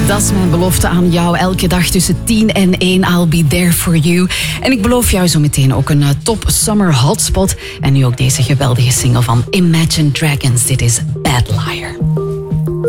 Dat is mijn belofte aan jou. Elke dag tussen 10 en 1, I'll be there for you. En ik beloof jou zo meteen ook een top summer hotspot. En nu ook deze geweldige single van Imagine Dragons. Dit is Bad Liar.